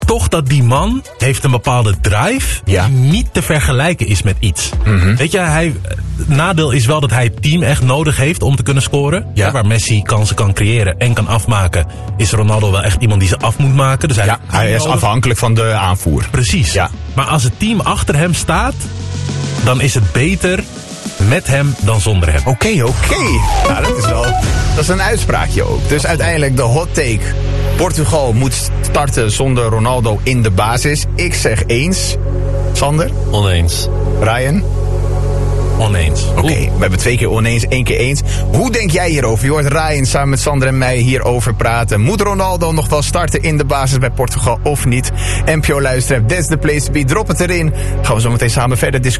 toch dat die man heeft een bepaalde drive die niet te vergelijken is met iets. Weet je, nadeel is wel dat hij het team echt nodig heeft om te kunnen scoren. Ja. Waar Messi kansen kan creëren en kan afmaken, is Ronaldo wel echt iemand die ze af moet maken. Dus hij is afhankelijk van de aanvoer. Precies. Ja. Maar als het team achter hem staat, dan is het beter met hem dan zonder hem. Oké. Nou, dat is een uitspraakje ook. Dus uiteindelijk de hot take. Portugal moet starten zonder Ronaldo in de basis. Ik zeg eens. Sander? Oneens. Ryan? Oneens. Oké, we hebben 2 keer oneens, 1 keer eens. Hoe denk jij hierover? Je hoort Ryan samen met Sander en mij hierover praten. Moet Ronaldo nog wel starten in de basis bij Portugal of niet? NPO luisteren, that's the place to be. Drop het erin. Gaan we zo meteen samen verder discussiëren.